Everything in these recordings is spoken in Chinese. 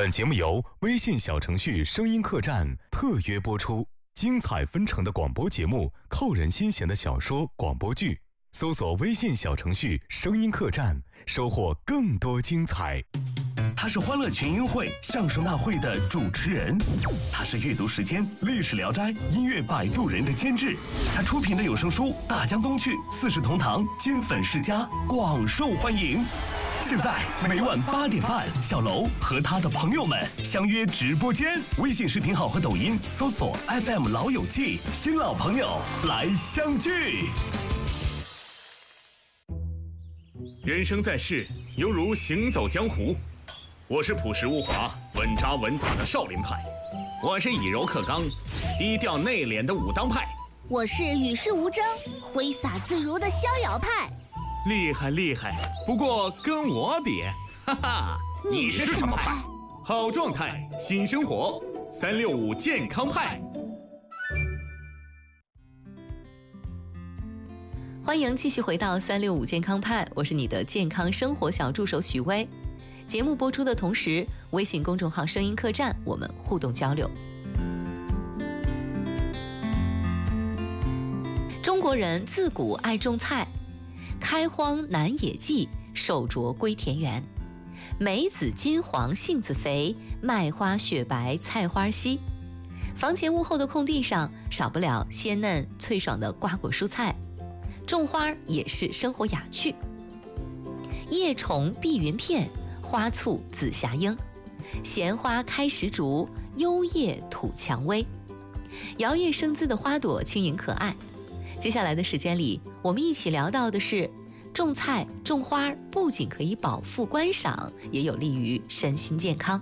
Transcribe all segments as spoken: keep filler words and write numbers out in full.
本节目由微信小程序声音客栈特约播出，精彩纷呈的广播节目，扣人心弦的小说广播剧，搜索微信小程序声音客栈，收获更多精彩。 他是欢乐群英会相声大会的主持人，他是阅读时间历史聊斋音乐摆渡人的监制，他出品的有声书大江东去四世同堂金粉世家广受欢迎。现在每晚八点半，小楼和他的朋友们相约直播间，微信视频号和抖音搜索 F M 老友记，新老朋友来相聚。 人生在世，犹如行走江湖。我是朴实无华、稳扎稳打的少林派，我是以柔克刚、低调内敛的武当派， 我是与世无争、挥洒自如的逍遥派。 厉害厉害，不过跟我比，哈哈， 你是什么派？ 好状态，新生活，三六五健康派。 欢迎继续回到三六五健康派，我是你的健康生活小助手许巍。节目播出的同时，微信公众号声音客栈我们互动交流。中国人自古爱种菜，开荒南野际，手镯归田园。梅子金黄杏子肥，麦花雪白菜花稀。房前屋后的空地上，少不了鲜嫩脆爽的瓜果蔬菜。种花也是生活雅趣。叶虫碧云片，花簇紫霞英。闲花开时竹，幽叶吐蔷薇。摇曳生姿的花朵轻盈可爱。接下来的时间里，我们一起聊到的是种菜种花不仅可以饱腹观赏，也有利于身心健康。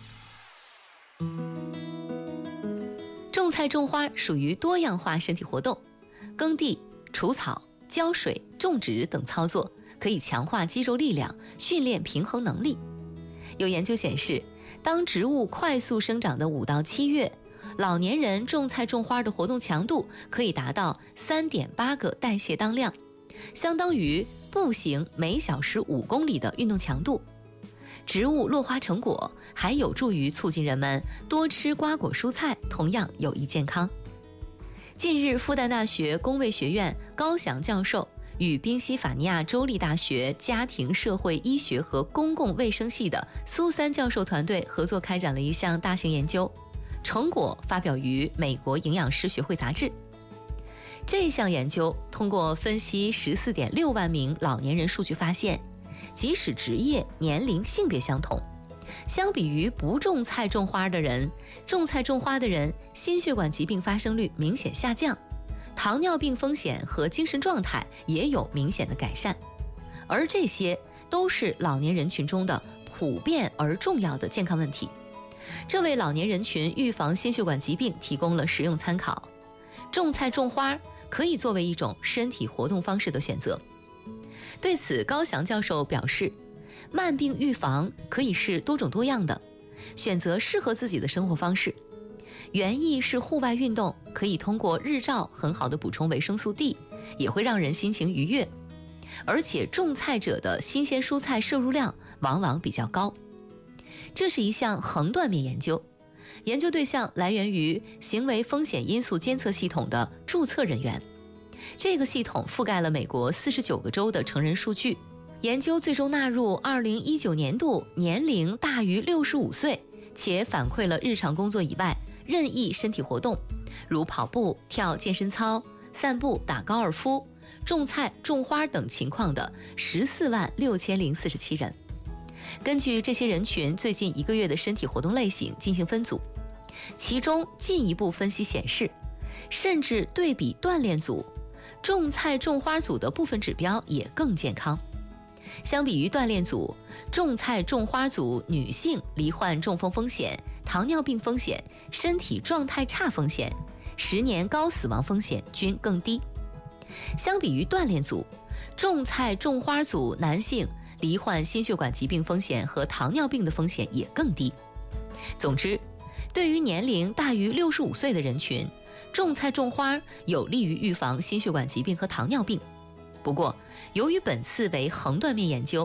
种菜种花属于多样化身体活动，耕地、除草、浇水、种植等操作可以强化肌肉力量，训练平衡能力。有研究显示，当植物快速生长的五到七月，老年人种菜种花的活动强度可以达到 三点八 个代谢当量，相当于步行每小时五公里的运动强度。植物落花成果还有助于促进人们多吃瓜果蔬菜，同样有益健康。近日，复旦大学工卫学院高翔教授与宾夕法尼亚州立大学家庭社会医学和公共卫生系的苏三教授团队合作开展了一项大型研究，成果发表于美国营养师学会杂志。这项研究通过分析 十四点六万名老年人数据发现，即使职业、年龄、性别相同，相比于不种菜种花的人，种菜种花的人心血管疾病发生率明显下降，糖尿病风险和精神状态也有明显的改善。而这些都是老年人群中的普遍而重要的健康问题，这为老年人群预防心血管疾病提供了实用参考。种菜种花可以作为一种身体活动方式的选择。对此，高翔教授表示，慢病预防可以是多种多样的，选择适合自己的生活方式。园艺是户外运动，可以通过日照很好的补充维生素 D， 也会让人心情愉悦。而且种菜者的新鲜蔬菜摄入量往往比较高。这是一项横断面研究，研究对象来源于行为风险因素监测系统的注册人员。这个系统覆盖了美国四十九个州的成人数据。研究最终纳入二零一九年度年龄大于六十五岁，且反馈了日常工作以外任意身体活动，如跑步、跳健身操、散步、打高尔夫、种菜、种花等情况的十四万六千零四十七人。根据这些人群最近一个月的身体活动类型进行分组，其中进一步分析显示，甚至对比锻炼组，种菜种花组的部分指标也更健康。相比于锻炼组，种菜种花组女性罹患中风风险、糖尿病风险、身体状态差风险、十年高死亡风险均更低。相比于锻炼组，种菜种花组男性罹患心血管疾病风险和糖尿病的风险也更低。总之，对于年龄大于六十五岁的人群，种菜种花有利于预防心血管疾病和糖尿病。不过，由于本次为横断面研究，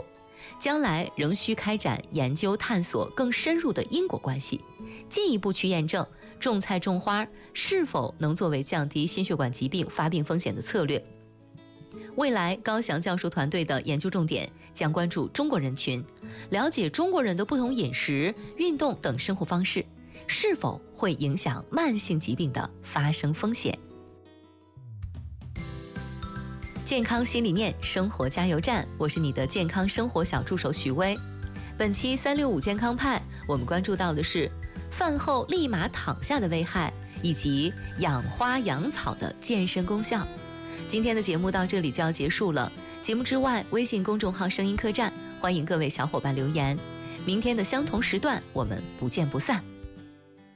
将来仍需开展研究探索更深入的因果关系，进一步去验证种菜种花是否能作为降低心血管疾病发病风险的策略。未来高翔教授团队的研究重点将关注中国人群，了解中国人的不同饮食、运动等生活方式是否会影响慢性疾病的发生风险。健康新理念，生活加油站，我是你的健康生活小助手许巍。本期三六五健康派，我们关注到的是饭后立马躺下的危害，以及养花养草的健身功效。今天的节目到这里就要结束了。节目之外，微信公众号声音客栈，欢迎各位小伙伴留言。明天的相同时段，我们不见不散。